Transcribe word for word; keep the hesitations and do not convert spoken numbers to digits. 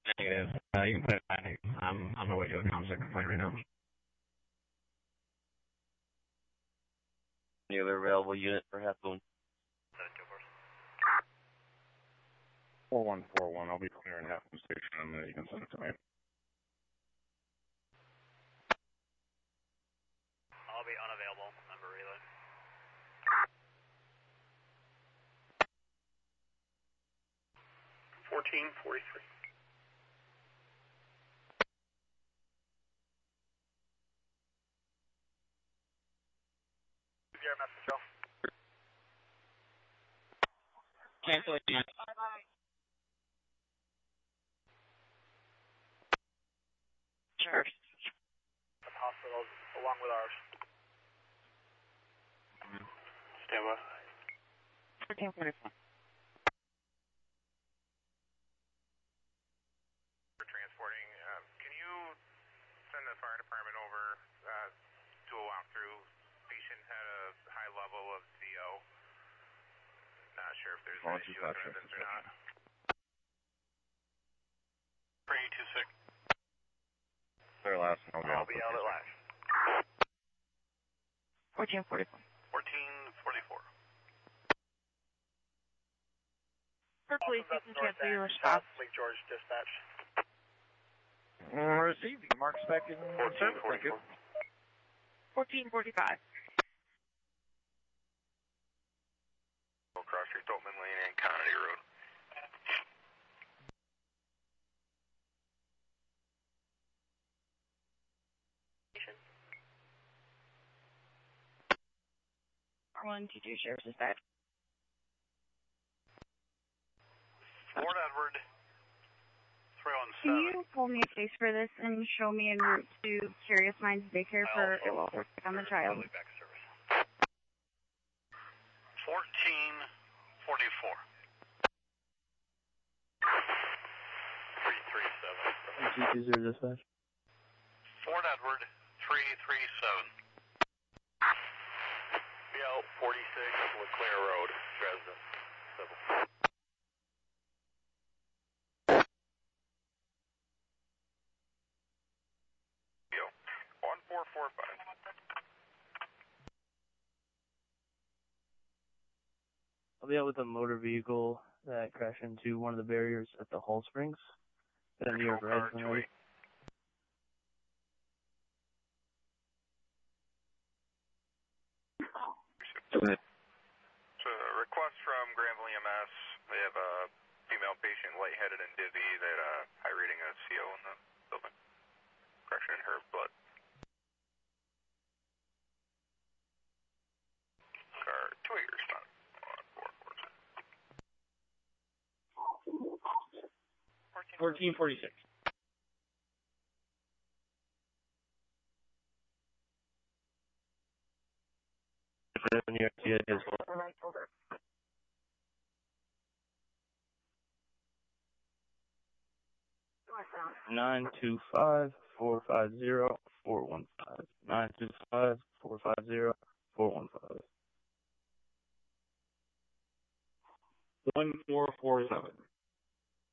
Negative. Uh, you can put it back. I'm on my way to a comms complaint right now. Any other available unit for Half Moon? four one four one, I'll be clearing Half Moon Station in a minute. You can send it to me. I'll be unavailable. Number relay. fourteen forty-three. Your message, Joe. Cancellation. Sure. The hospital along with ours. Mm-hmm. Stand by. fourteen forty-four. For transporting, um, can you send the fire department over, uh, do a walkthrough? Patient had a high level of C O. Not sure if there's an issue with residents or not. three two six. Their last one, I'll be out at last. fourteen forty-four. fourteen forty-four. For police, you can cancel your response. Lake George dispatch. Receiving. Mark Spec in service. Thank you. fourteen forty-five. Cross Street, Doltman Lane, and Kennedy Road. R one two two Sheriff's Dispatch. Fort Edward. three one Can seven. you pull me a face for this and show me en route to Curious Minds Daycare for it will work on the child? Back service. fourteen forty-four. three three seven. two two zero dispatch. Fort Edward, three three seven. B L forty-six, LeClaire Road, Dresden. Civil. one four four five. I'll be out with a motor vehicle that crashed into one of the barriers at the Hall Springs. Been in New York Red already. Go ahead. So, a request from Granville E M S. They have a female patient lightheaded and dizzy that uh, high reading of C O in the building. Pressure in her blood. Car two eight respond. fourteen forty-six. New York City as well. Nine two five four five zero four one five. Nine two five four five zero four one five. One four four seven.